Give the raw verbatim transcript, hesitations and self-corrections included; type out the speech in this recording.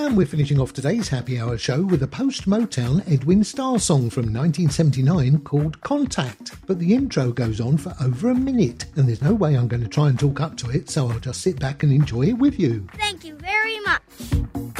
And we're finishing off today's Happy Hour show with a post-Motown Edwin Starr song from nineteen seventy-nine called Contact. But the intro goes on for over a minute, and there's no way I'm going to try and talk up to it, so I'll just sit back and enjoy it with you. Thank you very much.